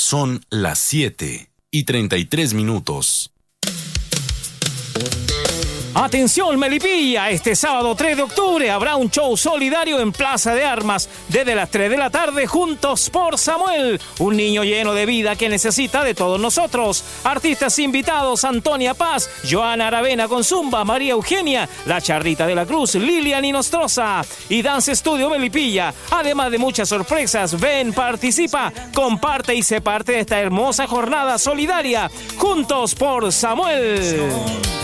Son las 7:33. Atención Melipilla, este sábado 3 de octubre habrá un show solidario en Plaza de Armas desde las 3 de la tarde. Juntos por Samuel, un niño lleno de vida que necesita de todos nosotros. Artistas invitados: Antonia Paz, Joana Aravena con Zumba, María Eugenia, La Charrita de la Cruz, Lilian Inostroza y Dance Studio Melipilla. Además de muchas sorpresas, ven, participa, comparte y sé parte de esta hermosa jornada solidaria. Juntos por Samuel.